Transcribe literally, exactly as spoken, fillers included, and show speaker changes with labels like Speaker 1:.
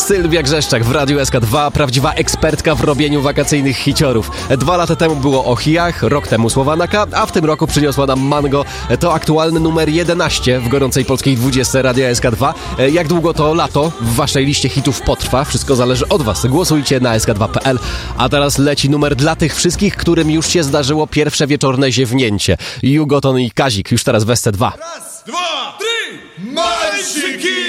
Speaker 1: Sylwia Grzeszczak w Radiu S K dwa, prawdziwa ekspertka w robieniu wakacyjnych hiciorów. Dwa lata temu było o chijach, rok temu Słowanaka, a w tym roku przyniosła nam Mango. To aktualny numer jedenaście w gorącej polskiej dwudziestce Radia S K dwa. Jak długo to lato w waszej liście hitów potrwa? Wszystko zależy od was. Głosujcie na S K dwa kropka P L. A teraz leci numer dla tych wszystkich, którym już się zdarzyło pierwsze wieczorne ziewnięcie. Jugoton i Kazik już teraz w S C dwa.
Speaker 2: Raz, dwa, trzy! Malczyki!